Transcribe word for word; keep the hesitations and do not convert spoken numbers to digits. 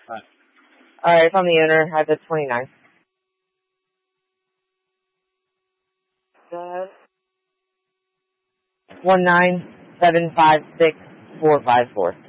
Right. All right, if I'm the owner, I have the twenty-nine. Go ahead. One nine seven five six four five four.